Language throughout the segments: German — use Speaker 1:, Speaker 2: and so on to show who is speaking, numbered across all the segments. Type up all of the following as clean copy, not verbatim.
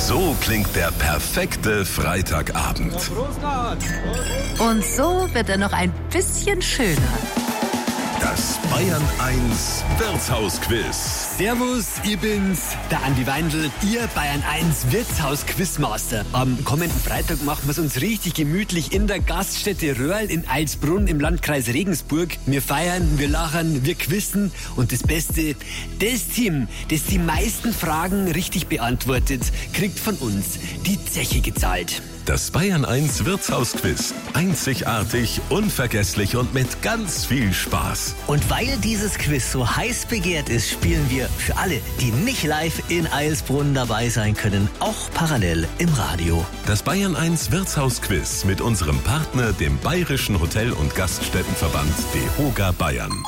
Speaker 1: So klingt der perfekte Freitagabend.
Speaker 2: Und so wird er noch ein bisschen schöner.
Speaker 1: Das Bayern 1 Wirtshausquiz.
Speaker 3: Servus, ich bin's, der Andi Weindl, Ihr Bayern 1 Wirtshaus-Quizmaster. Am kommenden Freitag machen wir's uns richtig gemütlich in der Gaststätte Röhrl in Eilsbrunn im Landkreis Regensburg. Wir feiern, wir lachen, wir quizzen und das Beste, das Team, das die meisten Fragen richtig beantwortet, kriegt von uns die Zeche gezahlt.
Speaker 1: Das Bayern 1 Wirtshausquiz. Einzigartig, unvergesslich und mit ganz viel Spaß.
Speaker 4: Und weil dieses Quiz so heiß begehrt ist, spielen wir für alle, die nicht live in Eilsbrunn dabei sein können, auch parallel im Radio.
Speaker 1: Das Bayern 1 Wirtshausquiz mit unserem Partner, dem Bayerischen Hotel- und Gaststättenverband DEHOGA Bayern.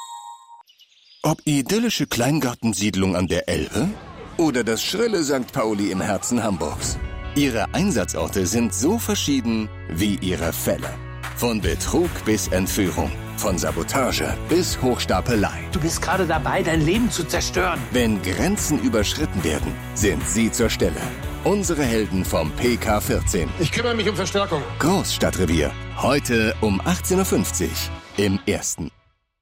Speaker 5: Ob idyllische Kleingartensiedlung an der Elbe oder das schrille St. Pauli im Herzen Hamburgs. Ihre Einsatzorte sind so verschieden wie ihre Fälle. Von Betrug bis Entführung, von Sabotage bis Hochstapelei.
Speaker 6: Du bist gerade dabei, dein Leben zu zerstören.
Speaker 5: Wenn Grenzen überschritten werden, sind sie zur Stelle. Unsere Helden vom PK 14.
Speaker 6: Ich kümmere mich um Verstärkung.
Speaker 5: Großstadtrevier. Heute um 18.50 Uhr im Ersten.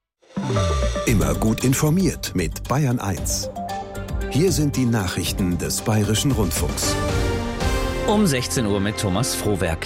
Speaker 7: Immer gut informiert mit Bayern 1. Hier sind die Nachrichten des Bayerischen Rundfunks.
Speaker 8: Um 16 Uhr mit Thomas Frohwerk.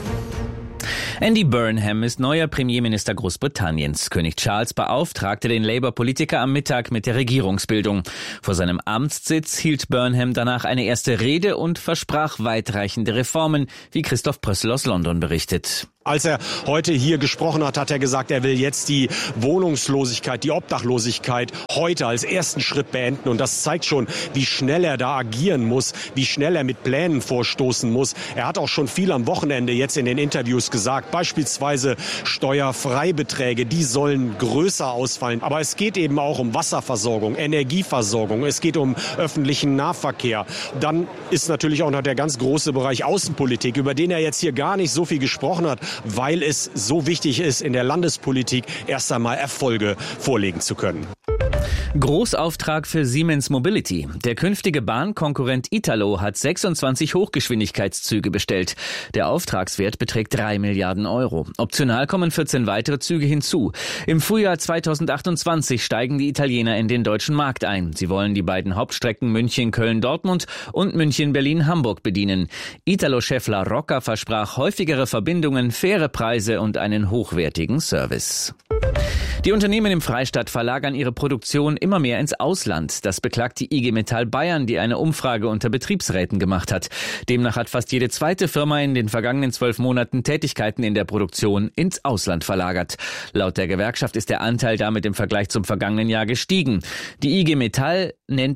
Speaker 8: Andy Burnham ist neuer Premierminister Großbritanniens. König Charles beauftragte den Labour-Politiker am Mittag mit der Regierungsbildung. Vor seinem Amtssitz hielt Burnham danach eine erste Rede und versprach weitreichende Reformen, wie Christoph Prössl aus London berichtet.
Speaker 9: Als er heute hier gesprochen hat, hat er gesagt, er will jetzt die Wohnungslosigkeit, die Obdachlosigkeit heute als ersten Schritt beenden. Und das zeigt schon, wie schnell er da agieren muss, wie schnell er mit Plänen vorstoßen muss. Er hat auch schon viel am Wochenende jetzt in den Interviews gesagt, beispielsweise Steuerfreibeträge, die sollen größer ausfallen. Aber es geht eben auch um Wasserversorgung, Energieversorgung, es geht um öffentlichen Nahverkehr. Dann ist natürlich auch noch der ganz große Bereich Außenpolitik, über den er jetzt hier gar nicht so viel gesprochen hat, weil es so wichtig ist, in der Landespolitik erst einmal Erfolge vorlegen zu können.
Speaker 8: Großauftrag für Siemens Mobility. Der künftige Bahnkonkurrent Italo hat 26 Hochgeschwindigkeitszüge bestellt. Der Auftragswert beträgt 3 Milliarden Euro. Optional kommen 14 weitere Züge hinzu. Im Frühjahr 2028 steigen die Italiener in den deutschen Markt ein. Sie wollen die beiden Hauptstrecken München-Köln-Dortmund und München-Berlin-Hamburg bedienen. Italo-Chef La Rocca versprach häufigere Verbindungen, faire Preise und einen hochwertigen Service. Die Unternehmen im Freistaat verlagern ihre Produktion immer mehr ins Ausland. Das beklagt die IG Metall Bayern, die eine Umfrage unter Betriebsräten gemacht hat. Demnach hat fast jede zweite Firma in den vergangenen 12 Monaten Tätigkeiten in der Produktion ins Ausland verlagert. Laut der Gewerkschaft ist der Anteil damit im Vergleich zum vergangenen Jahr gestiegen. Die IG Metall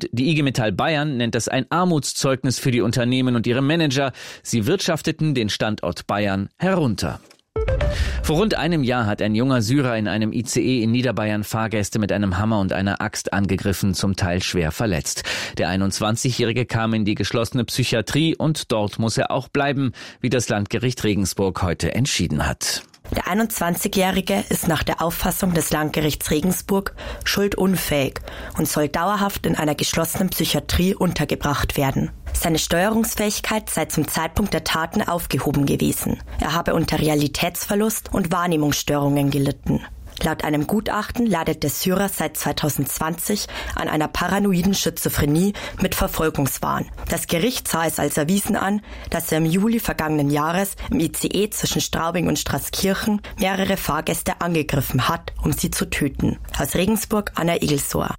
Speaker 8: Bayern nennt das ein Armutszeugnis für die Unternehmen und ihre Manager. Sie wirtschafteten den Standort Bayern herunter. Vor rund einem Jahr hat ein junger Syrer in einem ICE in Niederbayern Fahrgäste mit einem Hammer und einer Axt angegriffen, zum Teil schwer verletzt. Der 21-Jährige kam in die geschlossene Psychiatrie und dort muss er auch bleiben, wie das Landgericht Regensburg heute entschieden hat.
Speaker 10: Der 21-Jährige ist nach der Auffassung des Landgerichts Regensburg schuldunfähig und soll dauerhaft in einer geschlossenen Psychiatrie untergebracht werden. Seine Steuerungsfähigkeit sei zum Zeitpunkt der Taten aufgehoben gewesen. Er habe unter Realitätsverlust und Wahrnehmungsstörungen gelitten. Laut einem Gutachten leidet der Syrer seit 2020 an einer paranoiden Schizophrenie mit Verfolgungswahn. Das Gericht sah es als erwiesen an, dass er im Juli vergangenen Jahres im ICE zwischen Straubing und Straßkirchen mehrere Fahrgäste angegriffen hat, um sie zu töten. Aus Regensburg, Anna Igelsor.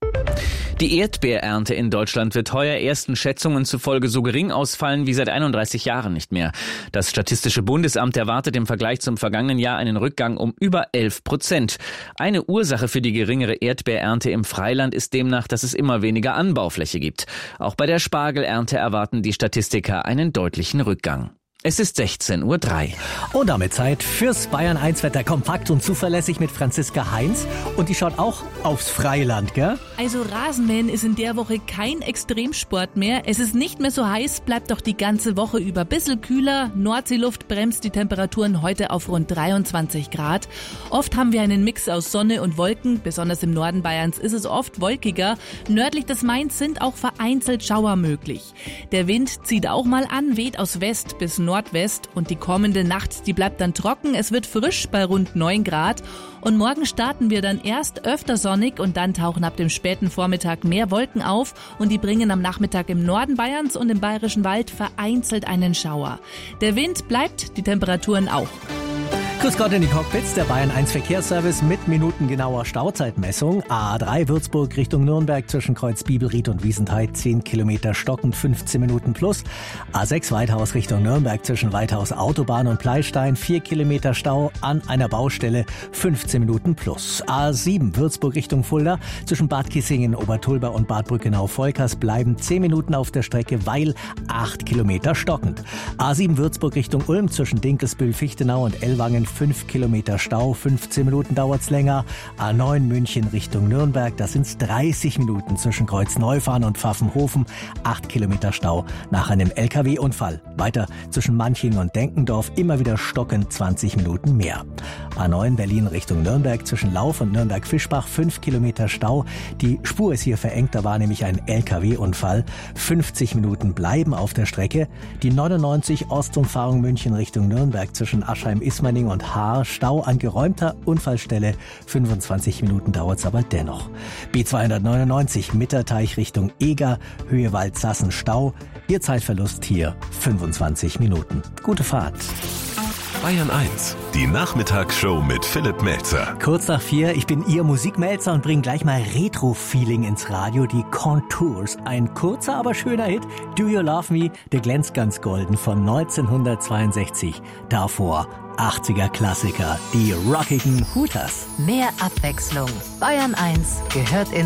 Speaker 8: Die Erdbeerernte in Deutschland wird heuer ersten Schätzungen zufolge so gering ausfallen wie seit 31 Jahren nicht mehr. Das Statistische Bundesamt erwartet im Vergleich zum vergangenen Jahr einen Rückgang um über 11%. Eine Ursache für die geringere Erdbeerernte im Freiland ist demnach, dass es immer weniger Anbaufläche gibt. Auch bei der Spargelernte erwarten die Statistiker einen deutlichen Rückgang. Es ist 16:03 Uhr.
Speaker 4: Und damit Zeit fürs Bayern 1 Wetter. Kompakt und zuverlässig mit Franziska Heinz. Und die schaut auch aufs Freiland, gell?
Speaker 11: Also Rasenmähen ist in der Woche kein Extremsport mehr. Es ist nicht mehr so heiß, bleibt auch die ganze Woche über. Bisschen kühler, Nordseeluft bremst die Temperaturen heute auf rund 23 Grad. Oft haben wir einen Mix aus Sonne und Wolken. Besonders im Norden Bayerns ist es oft wolkiger. Nördlich des Mains sind auch vereinzelt Schauer möglich. Der Wind zieht auch mal an, weht aus West bis Nordwest und die kommende Nacht, die bleibt dann trocken. Es wird frisch bei rund 9 Grad und morgen starten wir dann erst öfter sonnig und dann tauchen ab dem späten Vormittag mehr Wolken auf und die bringen am Nachmittag im Norden Bayerns und im Bayerischen Wald vereinzelt einen Schauer. Der Wind bleibt, die Temperaturen auch.
Speaker 4: Grüß Gott in die Cockpits, der Bayern 1 Verkehrsservice mit minutengenauer Stauzeitmessung. A3 Würzburg Richtung Nürnberg zwischen Kreuz Bibelried und Wiesenthal 10 Kilometer stockend, 15 Minuten plus. A6 Weithaus Richtung Nürnberg zwischen Weithaus Autobahn und Pleistein 4 Kilometer Stau an einer Baustelle, 15 Minuten plus. A7 Würzburg Richtung Fulda zwischen Bad Kissingen, Obertulba und Bad Brückenau-Volkers bleiben 10 Minuten auf der Strecke, weil 8 Kilometer stockend. A7 Würzburg Richtung Ulm zwischen Dinkelsbühl, Fichtenau und Ellwangen 5 Kilometer Stau, 15 Minuten dauert's länger. A9 München Richtung Nürnberg, da sind's 30 Minuten zwischen Kreuzneufahren und Pfaffenhofen, 8 Kilometer Stau nach einem LKW-Unfall. Weiter zwischen Manching und Denkendorf immer wieder stockend 20 Minuten mehr. A9 Berlin Richtung Nürnberg zwischen Lauf und Nürnberg-Fischbach 5 Kilometer Stau. Die Spur ist hier verengt, da war nämlich ein LKW-Unfall. 50 Minuten bleiben auf der Strecke. Die 99 Ostumfahrung München Richtung Nürnberg zwischen Aschheim-Ismaning und Haar, Stau an geräumter Unfallstelle, 25 Minuten dauert's aber dennoch. B299 Mitterteich Richtung Eger, Höhe Waldsassen Stau, Ihr Zeitverlust hier 25 Minuten. Gute Fahrt.
Speaker 1: Bayern 1, die Nachmittagsshow mit Philipp Melzer.
Speaker 4: Kurz nach 4, ich bin Ihr Musikmelzer und bringe gleich mal Retro-Feeling ins Radio, die Contours. Ein kurzer, aber schöner Hit, Do You Love Me, der glänzt ganz golden von 1962. Davor 80er Klassiker, die rockigen Hooters.
Speaker 2: Mehr Abwechslung. Bayern 1 gehört in